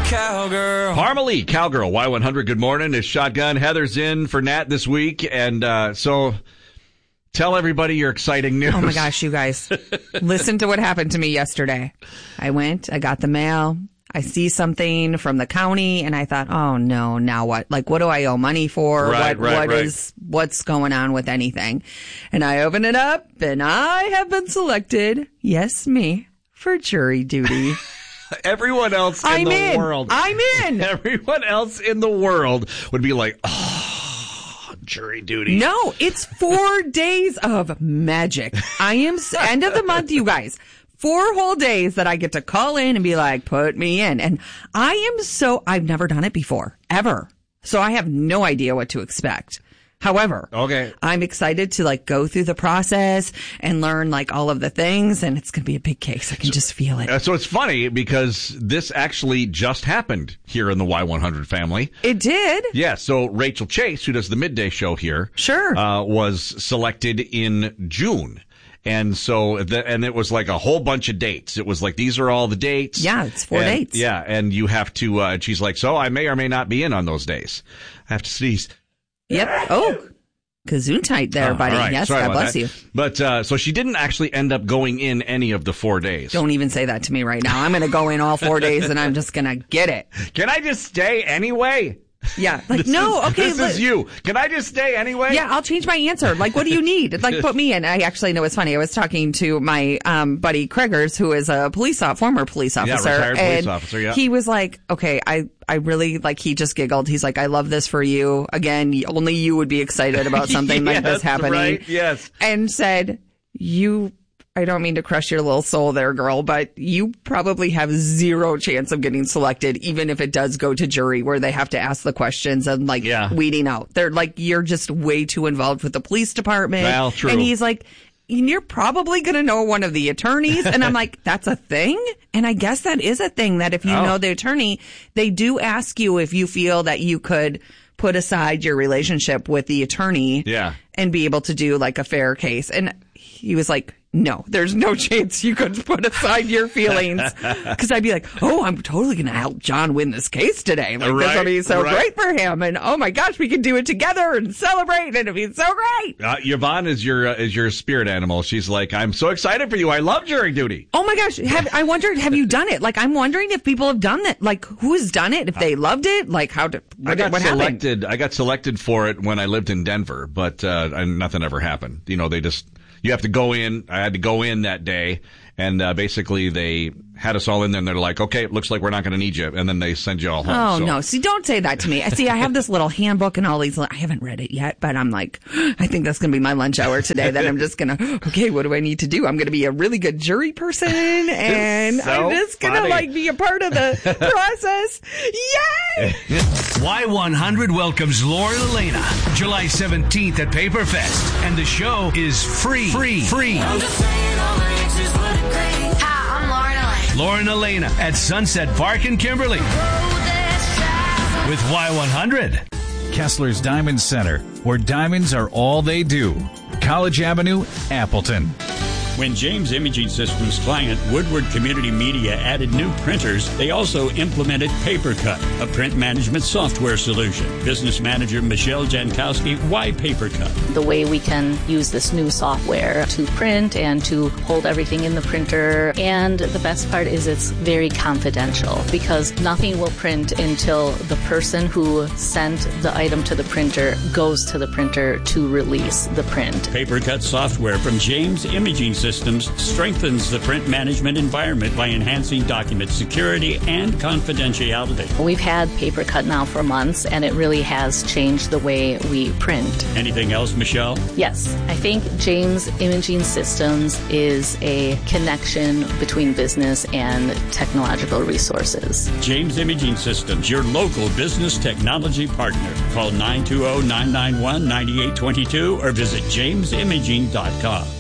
Cowgirl. Parmalee, Cowgirl, Y100, good morning. It's Shotgun. Heather's in for Nat this week. And so tell everybody your exciting news. Oh, my gosh, you guys. Listen to what happened to me yesterday. I got the mail. I see something from the county, and I thought, oh, no, now what? Like, what do I owe money for? What's going on with anything? And I open it up, and I have been selected, yes, me, for jury duty. Everyone else in the world. I'm in. Everyone else in the world would be like, oh, jury duty. No, it's 4 days of magic. I am, end of the month, you guys. 4 whole days that I get to call in and be like, put me in. And I've never done it before, ever. So I have no idea what to expect. However, I'm excited to go through the process and learn all of the things, and it's going to be a big case. I can just feel it. So it's funny because this actually just happened here in the Y100 family. It did? Yeah. So Rachel Chase, who does the midday show here, was selected in June. And so, and it was a whole bunch of dates. It was these are all the dates. Yeah, it's 4 dates. Yeah, and you have to, she's like, so I may or may not be in on those days. I have to sneeze. Yep. Oh, Gesundheit there, buddy. Right. Yes, Sorry God bless that. you. But, so she didn't actually end up going in any of the 4 days. Don't even say that to me right now. I'm going to go in all 4 days and I'm just going to get it. Can I just stay anyway? Yeah. This is you. Can I just stay anyway? Yeah, I'll change my answer. What do you need? Put me in. I actually know it's funny. I was talking to my buddy Craigers, who is a former police officer. Yeah, retired police officer, yeah. He was like, okay, I really, he just giggled. He's like, I love this for you. Again, only you would be excited about something like this happening. Right, yes. And said, I don't mean to crush your little soul there, girl, but you probably have zero chance of getting selected, even if it does go to jury where they have to ask the questions and weeding out. They're you're just way too involved with the police department. Well, true. And he's like, you're probably going to know one of the attorneys. And I'm like, that's a thing? And I guess that is a thing, that if you know the attorney, they do ask you if you feel that you could put aside your relationship with the attorney and be able to do a fair case. And he was like, no, there's no chance you could put aside your feelings. Because I'd be like, oh, I'm totally going to help John win this case today. This will be so great for him. And oh my gosh, we can do it together and celebrate. And it'll be so great. Yvonne is your spirit animal. She's like, I'm so excited for you. I love jury duty. Oh my gosh. I wondered, have you done it? I'm wondering if people have done that. Who's done it? If they loved it? What happened? I got selected for it when I lived in Denver, but nothing ever happened. You have to go in. I had to go in that day, and basically they had us all in there, and they're like, okay, it looks like we're not going to need you, and then they send you all home. Oh, no. See, don't say that to me. See, I have this little handbook and all these. I haven't read it yet, but I'm like, I think that's going to be my lunch hour today. Then I'm just going to, okay, what do I need to do? I'm going to be a really good jury person, and I'm just going to be a part of the process. Yay! Y100 welcomes Laura Elena, July 17th at Paperfest, and the show is free. I'm just saying all the exes look great. Hi, I'm Lauren Elena at Sunset Park in Kimberly with Y100. Kessler's Diamond Center, where diamonds are all they do. College Avenue, Appleton. When James Imaging Systems client Woodward Community Media added new printers, they also implemented PaperCut, a print management software solution. Business manager Michelle Jankowski, why PaperCut? The way we can use this new software to print and to hold everything in the printer. And the best part is it's very confidential because nothing will print until the person who sent the item to the printer goes to the printer to release the print. PaperCut software from James Imaging Systems strengthens the print management environment by enhancing document security and confidentiality. We've had PaperCut now for months, and it really has changed the way we print. Anything else, Michelle? Yes. I think James Imaging Systems is a connection between business and technological resources. James Imaging Systems, your local business technology partner. Call 920-991-9822 or visit jamesimaging.com.